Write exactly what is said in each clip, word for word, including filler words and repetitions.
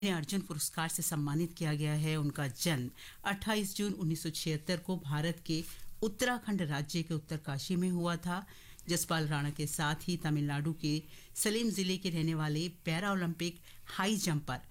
उन्हें अर्जुन पुरस्कार से सम्मानित किया गया है। उनका जन्म अट्ठाईस जून उन्नीस सौ छिहत्तर को भारत के उत्तराखंड राज्य के उत्तरकाशी में हुआ था। जसपाल राणा के साथ ही तमिलनाडु के सलेम जिले के रहने वाले para Olympic high jumper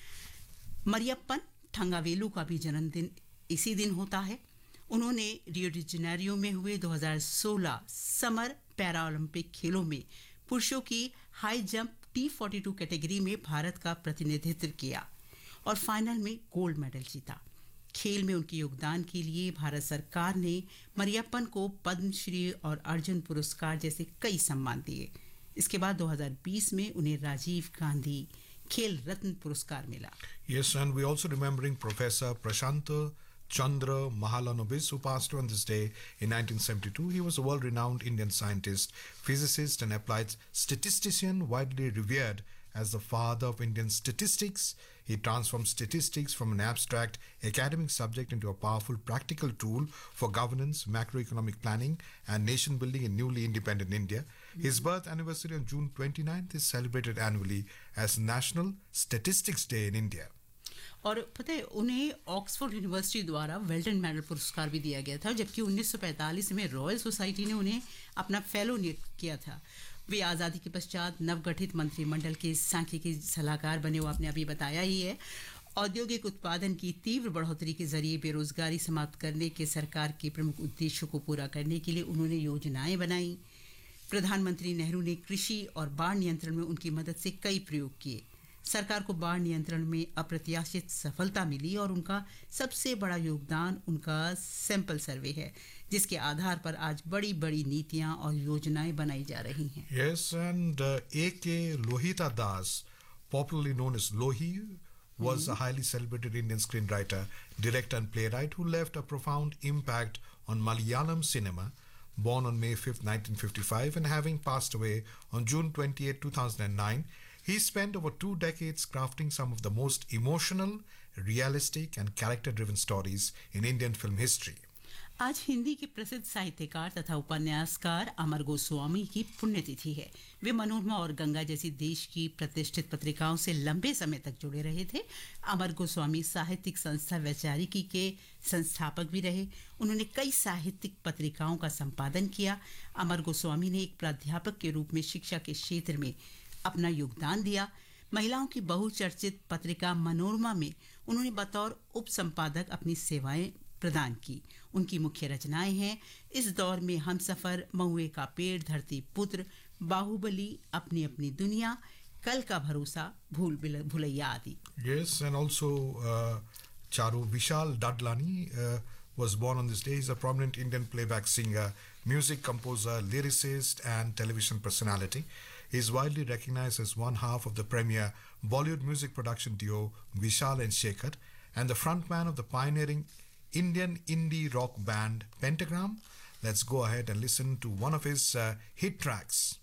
Mariyappan Thangavelu का भी जन्मदिन इसी दिन होता है। उन्होंने रियो डी जेनेरियो में हुए दो हज़ार सोलह समर पैरा ओलंपिक खेलों में पुरुषों की हाई जंप टी बयालीस कैटेगरी में भारत का प्रतिनिधित्व किया और फाइनल में गोल्ड मेडल जीता। खेल में उनके योगदान के लिए भारत सरकार ने मरियप्पन को पद्मश्री और अर्जुन पुरस्कार जैसे कई सम्मान दिए। इसके बाद दो हज़ार बीस में उन्हें राजीव गांधी खेल रत्न पुरस्कार मिला। Yes, and we also remembering Professor Prashanta Chandra Mahalanobis, who passed away on this day in nineteen seventy-two. He was a world-renowned Indian scientist, physicist, and applied statistician, widely revered as the father of Indian statistics. He transformed statistics from an abstract academic subject into a powerful practical tool for governance, macroeconomic planning, and nation building in newly independent India. Mm-hmm. His birth anniversary on June twenty-ninth is celebrated annually as National Statistics Day in India. और पता है उन्हें Oxford university द्वारा वेल्टन medal पुरस्कार भी दिया गया था, जबकि उन्नीस सौ पैंतालीस में रॉयल सोसाइटी ने उन्हें अपना फेलो नियुक्त किया था। वे आज़ादी के पश्चात नवगठित मंत्रिमंडल के सांख्यिकी सलाहकार बने, वो आपने अभी बताया ही है। औद्योगिक उत्पादन की तीव्र बढ़ोतरी के जरिए बेरोजगारी समाप्त करने के सरकार के प्रमुख उद्देश्यों को पूरा करने के लिए उन्होंने योजनाएं बनाई। प्रधानमंत्री नेहरू ने कृषि और बाढ़ नियंत्रण में उनकी मदद से कई प्रयोग किए। सरकार को बाढ़ नियंत्रण में अप्रत्याशित सफलता मिली और उनका सबसे बड़ा योगदान उनका सैंपल सर्वे है, जिसके आधार पर आज बड़ी बड़ी नीतियां और योजनाएं बनाई जा रही हैं। Yes, and uh, A K Lohita Das, popularly known as Lohi, was mm-hmm. a highly celebrated Indian screenwriter, director and playwright who left a profound impact on Malayalam cinema. Born on May fifth, nineteen fifty-five, and having passed away on June twenty-eighth, two thousand nine, he spent over two decades crafting some of the most emotional, realistic and character-driven stories in Indian film history. आज हिंदी के प्रसिद्ध साहित्यकार तथा उपन्यासकार अमर गोस्वामी की पुण्यतिथि है। वे मनोरमा और गंगा जैसी देश की प्रतिष्ठित पत्रिकाओं से लंबे समय तक जुड़े रहे थे। अमर गोस्वामी साहित्यिक संस्था वैचारिकी के संस्थापक भी रहे। उन्होंने कई साहित्यिक पत्रिकाओं का संपादन किया। अमर गोस्वामी ने एक प्राध्यापक के रूप में शिक्षा के क्षेत्र में अपना योगदान दिया। महिलाओं की बहुचर्चित पत्रिका मनोरमा में उन्होंने बतौर उप संपादक अपनी सेवाएं प्रदान की। उनकी मुख्य रचनाएं हैं इस दौर में हमसफर, महुए का पेड़, धरती पुत्र, बाहुबली, अपनी अपनी दुनिया, कल का भरोसा, भूल भुलैया आदि। Yes, and also uh, Charu Vishal Dadlani uh, was born on this day. He's a prominent Indian playback singer, music composer, lyricist and television personality. He is widely recognized as one half of the premier Bollywood music production duo Vishal and Shekhar and the frontman of the pioneering Indian indie rock band Pentagram. Let's go ahead and listen to one of his uh, hit tracks.